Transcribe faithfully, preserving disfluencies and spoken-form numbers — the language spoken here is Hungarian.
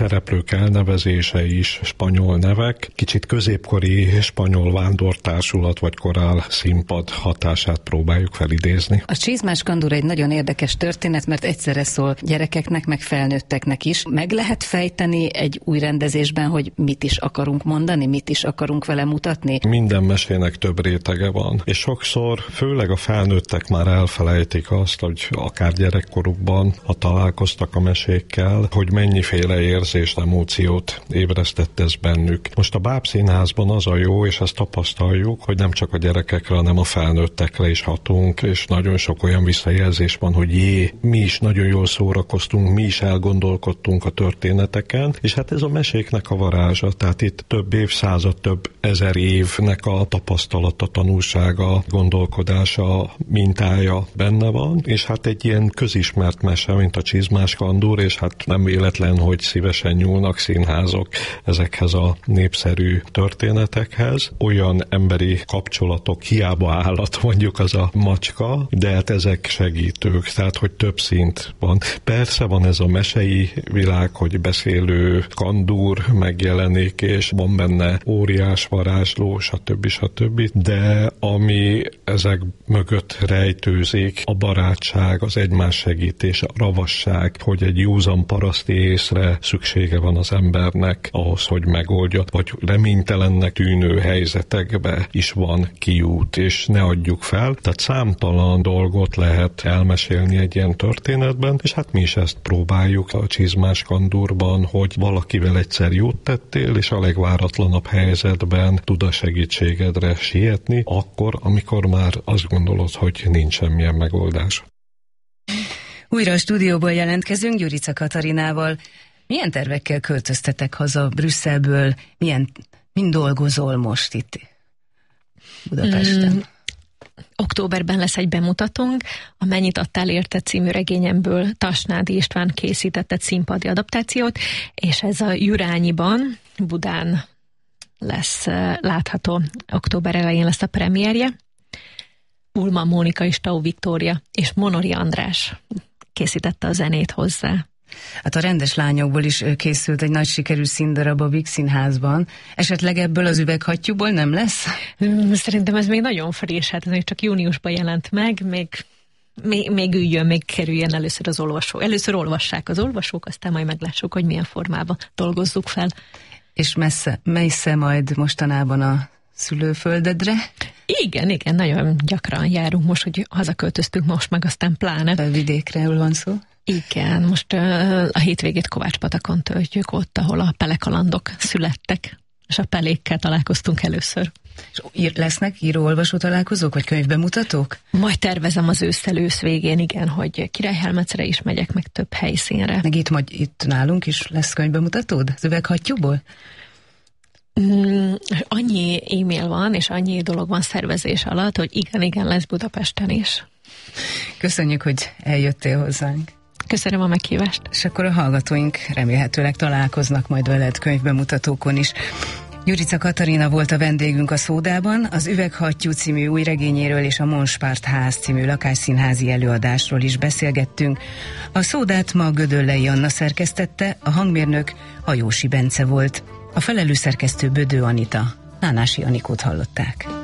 szereplők elnevezése is spanyol nevek, kicsit középkori spanyol vándortársulat vagy korál színpad hatását próbáljuk felidézni. A Csizmás Kandúr egy nagyon érdekes történet, mert egyszerre szól gyerekeknek, meg felnőtteknek is. Meg lehet fejteni egy új rendezésben, hogy mit is akarunk mondani, mit is akarunk vele mutatni? Minden mesének több rétege van, és sokszor, főleg a felnőttek már elfelejtik azt, hogy akár gyerekkorukban, ha találkoztak a mesékkel, hogy mennyiféle érzést, emóciót ébresztett ez bennük. Most a Bábszínházban az a jó, és ezt tapasztaljuk, hogy nem csak a gyerekekre, hanem a felnőttekre is hatunk, és nagyon sok olyan visszajelzés van, hogy jé, mi is nagyon jól szórakoztunk, mi is elgondolkodtunk a történeteken, és hát ez a meséknek a varázsa, tehát itt több évszázad, több ezer évnek a tapasztalata, tanulsága, gondolkodása, mintája benne van, és hát egy ilyen közismert mese, mint a Csizmás Kandúr, és hát nem véletlen, hogy szívesen nyúlnak színházok ezekhez a népszerű történetekhez. Olyan emberi kapcsolatok, hiába állat mondjuk az a macska, de hát ezek segítők, tehát hogy több szint van. Persze van ez a mesei világ, hogy beszélő kandúr megjelenik, és van benne óriás varázsló, stb. stb. De ami ezek mögött rejtőzik, a barátság, az egymás segítés, a ravasság, hogy egy józan paraszti észre szüksége van az embernek ahhoz, hogy megoldja, vagy reménytelennek tűnő helyzetekbe is van kiút, és ne adjuk fel. Tehát számtalan dolgot lehet elmesélni egy ilyen történetben, és hát mi is ezt próbáljuk a Csizmás Kandúrban, hogy valakivel egyszer jót tettél, és a legváratlanabb helyzetben tud a segítségedre sietni, akkor, amikor már azt gondolod, hogy nincs semmilyen megoldás. Újra a stúdióból jelentkezünk Gyurica Katarinával. Milyen tervekkel költöztetek haza Brüsszelből? Milyen, mind dolgozol most itt Budapesten? Mm, októberben lesz egy bemutatónk, a Mennyit adtál érte című regényemből Tasnádi István készítette színpadi adaptációt, és ez a Jurányiban, Budán lesz látható. Október elején lesz a premierje. Ulma Mónika és Tau Viktória és Monori András készítette a zenét hozzá. Hát a Rendes lányokból is készült egy nagy sikerű színdarab a Víg Színházban. Esetleg ebből az Üveghattyúból nem lesz? Szerintem ez még nagyon friss, hát ez még csak júniusban jelent meg, még, még, még üljön, még kerüljen először az olvasó. Először olvassák az olvasók, aztán majd meglássuk, hogy milyen formában dolgozzuk fel. És messze, messze majd mostanában a szülőföldedre? Igen, igen, nagyon gyakran járunk most, hogy hazaköltöztünk most meg, aztán pláne. A vidékről van szó? Igen, most uh, a hétvégét Kovács-patakon töltjük, ott, ahol a pelekalandok születtek, és a pelékkel találkoztunk először. És ír, lesznek író-olvasó találkozók, vagy könyvbemutatók? Majd tervezem az ősszel ősz végén, igen, hogy Királyhelmecre is megyek, meg több helyszínre. Meg itt, majd itt nálunk is lesz könyvbemutatód? Az Üveghattyúból? Mm, annyi e-mail van, és annyi dolog van szervezés alatt, hogy igen, igen, lesz Budapesten is. Köszönjük, hogy eljöttél hozzánk. Köszönöm a meghívást. És akkor a hallgatóink remélhetőleg találkoznak majd veled könyvbemutatókon is. Gyurica Katarina volt a vendégünk a Szódában, az Üveghattyú című új regényéről és a Monspart ház című lakásszínházi előadásról is beszélgettünk. A Szódát ma Gödöllei Anna szerkesztette, a hangmérnök Hajósi Bence volt. A felelős szerkesztő Bödő Anita. Nánási Anikót hallották.